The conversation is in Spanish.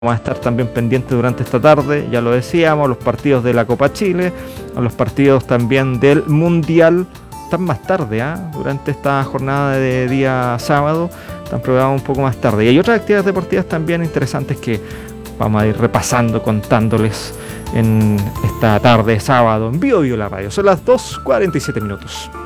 Vamos a estar también pendientes durante esta tarde, ya lo decíamos, los partidos de la Copa Chile, los partidos también del Mundial, están más tarde, durante esta jornada de día sábado, están programados un poco más tarde. Y hay otras actividades deportivas también interesantes que vamos a ir repasando, contándoles en esta tarde de sábado en Bio la radio. Son las 2:47 minutos.